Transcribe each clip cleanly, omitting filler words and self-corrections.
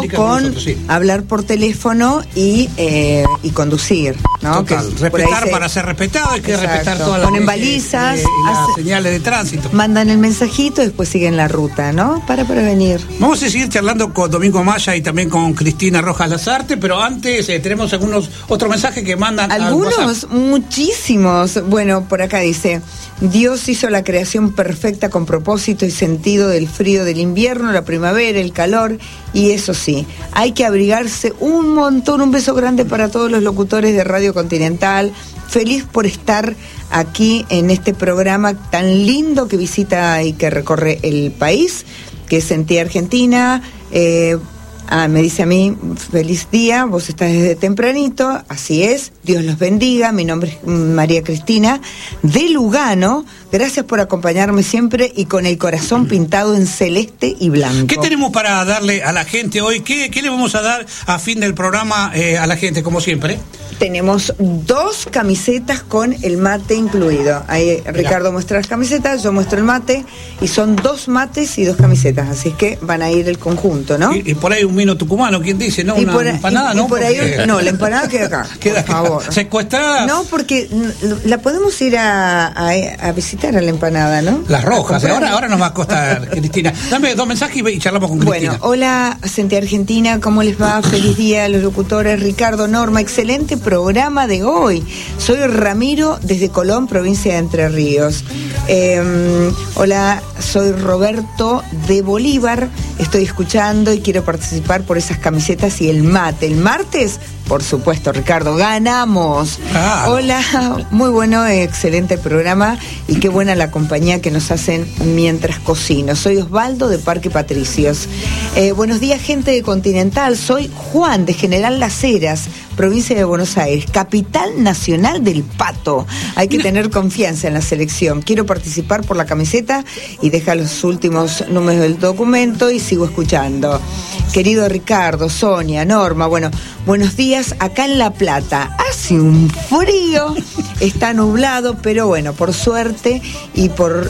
con nosotros, sí. hablar por teléfono y conducir, ¿no? Total, que respetar para ser respetado, hay que respetar todas las ponen balizas, las señales de tránsito. Mandan el mensajito y después siguen la ruta, ¿no? Para prevenir. Vamos a seguir charlando con Domingo Maya y también con Cristina Rojas Lazarte, pero antes tenemos algunos otros mensajes que mandan. Algunos, muchísimos. Bueno, por acá dice: Dios hizo la creación perfecta con propósito y sentido del frío del invierno, la primavera, el calor, y eso sí, hay que abrigarse un montón. Un beso grande para todos los locutores de Radio Continental. Feliz por estar aquí en este programa tan lindo que visita y que recorre el país, que es Sentía Argentina. Me dice a mí: feliz día, vos estás desde tempranito. Así es, Dios los bendiga. Mi nombre es María Cristina de Lugano. Gracias por acompañarme siempre y con el corazón pintado en celeste y blanco. ¿Qué tenemos para darle a la gente hoy? ¿Qué le vamos a dar a fin del programa a la gente, como siempre? Tenemos 2 camisetas con el mate incluido. Ahí Ricardo muestra las camisetas, yo muestro el mate, y son 2 mates y 2 camisetas, así que van a ir el conjunto, ¿no? Y por ahí un vino tucumano, ¿quién dice? ¿No? Una empanada, ¿no? Por ahí no, la empanada queda acá, por favor. ¿Secuestrada? No, porque la podemos ir a visitar a la empanada, ¿no? Las rojas, ahora nos va a costar, Cristina. Dame 2 mensajes y charlamos con Cristina. Bueno, hola, Sentía Argentina, ¿cómo les va? Feliz día a los locutores, Ricardo, Norma, excelente programa de hoy. Soy Ramiro desde Colón, provincia de Entre Ríos. Hola, soy Roberto de Bolívar, estoy escuchando y quiero participar por esas camisetas y el mate. El martes, por supuesto, Ricardo, ganamos. Hola, muy bueno, excelente programa y qué buena la compañía que nos hacen mientras cocino. Soy Osvaldo de Parque Patricios. Buenos días, gente de Continental. Soy Juan de General Las Heras, provincia de Buenos Aires, capital nacional del pato. Hay que tener confianza en la selección. Quiero participar por la camiseta y deja los últimos números del documento y sigo escuchando. Querido Ricardo, Sonia, Norma, bueno, buenos días. Acá en La Plata hace un frío, está nublado, pero bueno, por suerte y por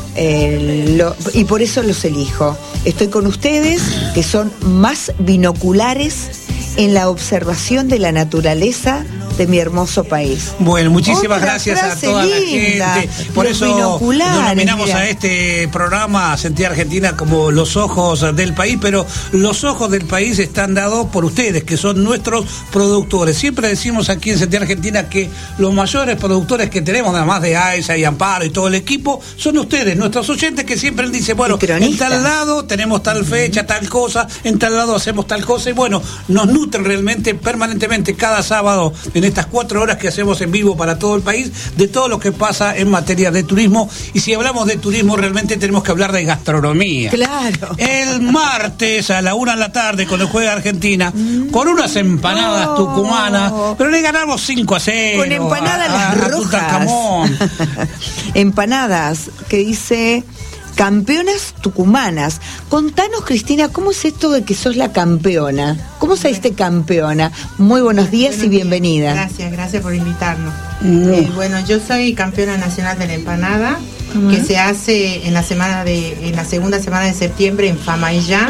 eso los elijo. Estoy con ustedes, que son más binoculares en la observación de la naturaleza de mi hermoso país. Bueno, muchísimas gracias a toda la gente. Por eso denominamos a este programa Sentía Argentina como los ojos del país, pero los ojos del país están dados por ustedes, que son nuestros productores. Siempre decimos aquí en Sentía Argentina que los mayores productores que tenemos, además de AISA y Amparo y todo el equipo, son ustedes, nuestros oyentes, que siempre dicen, bueno, en tal lado tenemos tal fecha, tal cosa, en tal lado hacemos tal cosa, y bueno, nos nutren realmente permanentemente cada sábado en estas 4 horas que hacemos en vivo para todo el país, de todo lo que pasa en materia de turismo. Y si hablamos de turismo, realmente tenemos que hablar de gastronomía. Claro. El martes a la 1 de la tarde, cuando juega Argentina, con unas empanadas tucumanas, pero le ganamos 5-0. Con empanadas las rojas. Empanadas, que dice... Campeonas tucumanas. Contanos, Cristina, ¿cómo es esto de que sos la campeona? ¿Cómo se dice campeona? Muy buenos días y bienvenida. Gracias por invitarnos. Bueno, yo soy campeona nacional de la empanada, que se hace en la segunda semana de septiembre en Famaillá,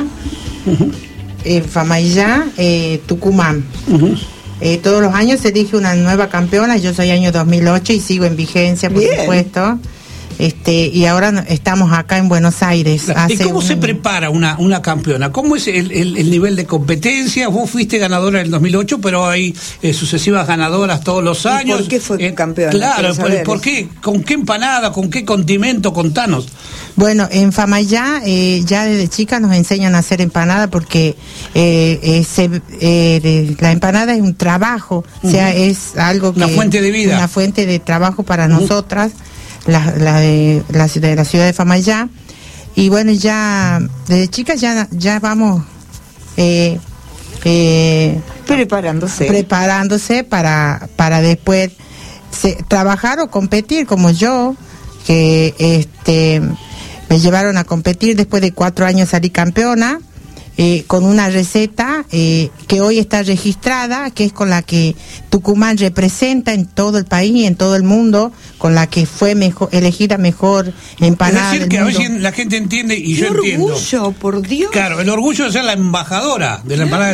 Tucumán. Todos los años se elige una nueva campeona. Yo soy año 2008 y sigo en vigencia, por supuesto. Y ahora estamos acá en Buenos Aires. ¿Y cómo se prepara una campeona? ¿Cómo es el nivel de competencia? Vos fuiste ganadora en el 2008, pero hay sucesivas ganadoras todos los años. ¿Por qué fue campeona? Claro, ¿por qué? ¿Con qué empanada? ¿Con qué condimento? Contanos. Bueno, en Famaillá ya desde chica nos enseñan a hacer empanada porque la empanada es un trabajo, o sea, es algo que... Una fuente de vida. Una fuente de trabajo para nosotras. De la ciudad de Famaillá, y bueno, ya desde chicas ya vamos preparándose para después trabajar o competir, como yo, que me llevaron a competir. Después de 4 años salí campeona, con una receta que hoy está registrada, que es con la que Tucumán representa en todo el país y en todo el mundo, con la que fue elegida mejor empanada. Es decir, que a veces la gente entiende y yo entiendo. ¡Qué orgullo, por Dios! Claro, el orgullo de ser la embajadora de la empanada